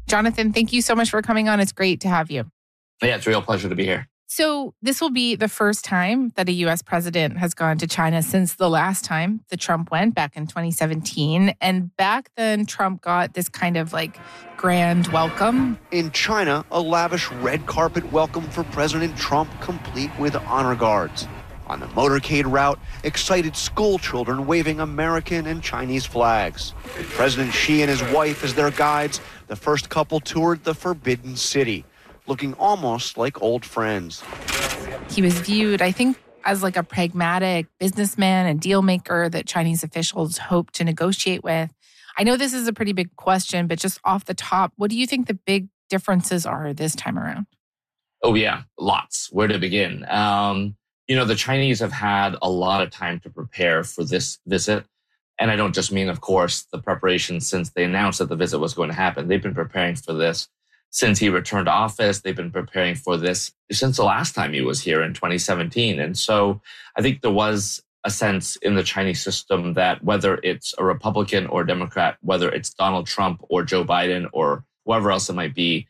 Jonathan, thank you so much for coming on. It's great to have you. Yeah, it's a real pleasure to be here. So this will be the first time that a U.S. president has gone to China since the last time that Trump went back in 2017. And back then, Trump got this kind of grand welcome. In China, a lavish red carpet welcome for President Trump, complete with honor guards. On the motorcade route, excited school children waving American and Chinese flags. With President Xi and his wife as their guides, the first couple toured the Forbidden City, looking almost like old friends. He was viewed, I think, as a pragmatic businessman and deal maker that Chinese officials hope to negotiate with. I know this is a pretty big question, but just off the top, what do you think the big differences are this time around? Oh, yeah, lots. Where to begin? The Chinese have had a lot of time to prepare for this visit. And I don't just mean, of course, the preparation since they announced that the visit was going to happen. They've been preparing for this since he returned to office. They've been preparing for this since the last time he was here in 2017. And so I think there was a sense in the Chinese system that whether it's a Republican or Democrat, whether it's Donald Trump or Joe Biden or whoever else it might be,